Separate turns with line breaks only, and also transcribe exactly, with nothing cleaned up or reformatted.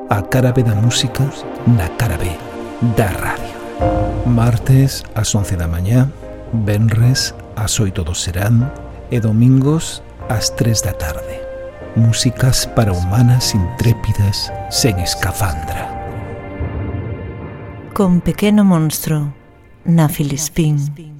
a cara B da música na cara B da radio. Martes ás once da mañá, venres ás oito do serán e domingos ás tres da tarde. Músicas para humanas intrépidas sen escafandra.
Con Pequeno Monstro na Filispín.